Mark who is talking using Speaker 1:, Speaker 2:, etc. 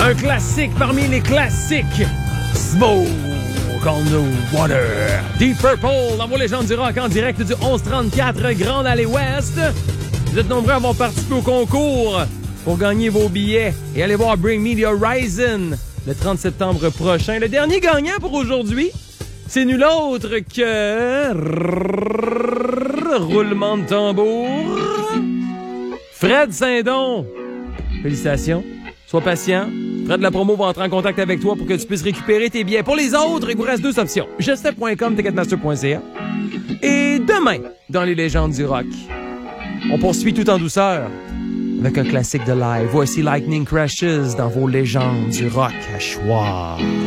Speaker 1: Un classique parmi les classiques. Smoke on the Water. Deep Purple, dans vos légendes du rock en direct du 1134 Grande Allée Ouest. Vous êtes nombreux à avoir participé au concours pour gagner vos billets et aller voir Bring Me the Horizon le 30 septembre prochain. Le dernier gagnant pour aujourd'hui, c'est nul autre que... Roulement de tambour. Fred Saint-Don. Félicitations. Sois patient. Fred de la promo va entrer en contact avec toi pour que tu puisses récupérer tes billets. Pour les autres, il vous reste 2 options. Gestep.com, ticketmaster.ca. Et demain, dans les légendes du rock, on poursuit tout en douceur avec un classique de live. Voici Lightning Crashes dans vos légendes du rock à choix.